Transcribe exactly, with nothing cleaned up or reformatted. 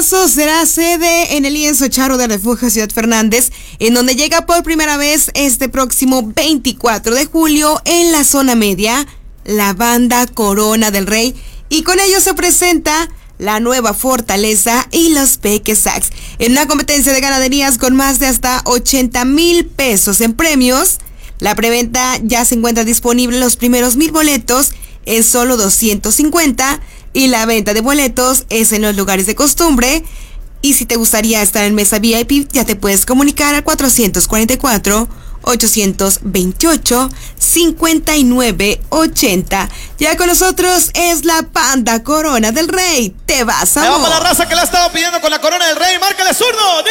Paso será sede en el lienzo Charro de Refugio Ciudad Fernández, en donde llega por primera vez este próximo veinticuatro de julio en la zona media la banda Corona del Rey, y con ello se presenta la nueva Fortaleza y los Peques Sax en una competencia de ganaderías con más de hasta ochenta mil pesos en premios. La preventa ya se encuentra disponible en los primeros mil boletos en solo doscientos cincuenta, y la venta de boletos es en los lugares de costumbre. Y si te gustaría estar en mesa V I P, ya te puedes comunicar al cuatrocientos cuarenta y cuatro, ochocientos veintiocho, cincuenta y nueve ochenta. Ya con nosotros es la banda Corona del Rey. Te vas a... Le vamos a la raza que la ha estado pidiendo con la Corona del Rey. Márcale zurdo.